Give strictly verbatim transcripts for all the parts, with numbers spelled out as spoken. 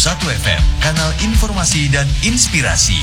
satu F M, kanal informasi dan inspirasi.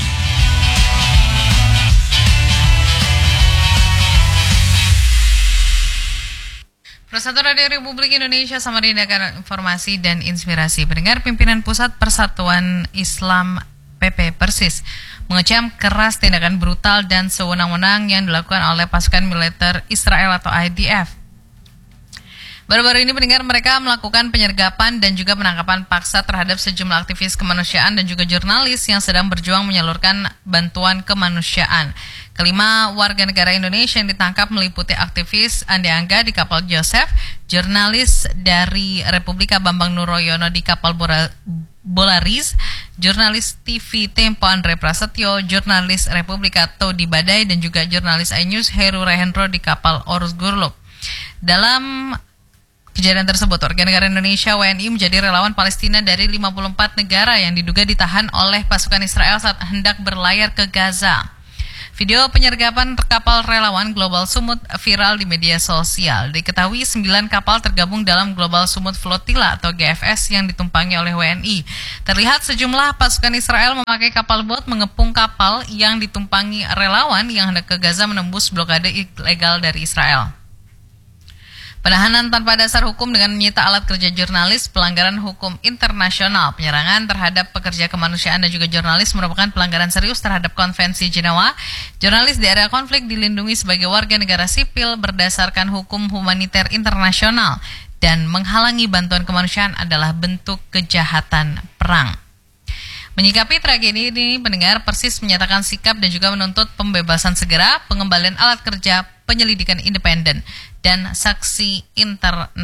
Persatuan Radio Republik Indonesia Samarinda, kanal informasi dan inspirasi. Pendengar, pimpinan Pusat Persatuan Islam P P Persis mengecam keras tindakan brutal dan sewenang-wenang yang dilakukan oleh pasukan militer Israel atau I D F. Baru-baru ini pendengar, mereka melakukan penyergapan dan juga penangkapan paksa terhadap sejumlah aktivis kemanusiaan dan juga jurnalis yang sedang berjuang menyalurkan bantuan kemanusiaan. Kelima warga negara Indonesia yang ditangkap meliputi aktivis Andi Angga di kapal Joseph, jurnalis dari Republika Bambang Nuroyono di kapal Bora, Bolaris, jurnalis T V Tempo Andre Prasetyo, jurnalis Republika Todi Badai, dan juga jurnalis iNews Heru Rehendro di kapal Orus Gurluk. Dalam kejadian tersebut, warga negara Indonesia W N I menjadi relawan Palestina dari lima puluh empat negara yang diduga ditahan oleh pasukan Israel saat hendak berlayar ke Gaza. Video penyergapan kapal relawan Global Sumut viral di media sosial. Diketahui sembilan kapal tergabung dalam Global Sumut Flotilla atau G F S yang ditumpangi oleh W N I. Terlihat sejumlah pasukan Israel memakai kapal bot mengepung kapal yang ditumpangi relawan yang hendak ke Gaza menembus blokade ilegal dari Israel. Penahanan tanpa dasar hukum dengan menyita alat kerja jurnalis, pelanggaran hukum internasional, penyerangan terhadap pekerja kemanusiaan dan juga jurnalis merupakan pelanggaran serius terhadap Konvensi Jenewa. Jurnalis di area konflik dilindungi sebagai warga negara sipil berdasarkan hukum humaniter internasional, dan menghalangi bantuan kemanusiaan adalah bentuk kejahatan perang. Menyikapi tragedi ini, pendengar, Persis menyatakan sikap dan juga menuntut pembebasan segera, pengembalian alat kerja, penyelidikan independen, dan saksi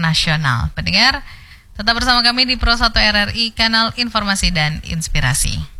internasional. Pendengar, tetap bersama kami di Pro satu R R I, kanal informasi dan inspirasi.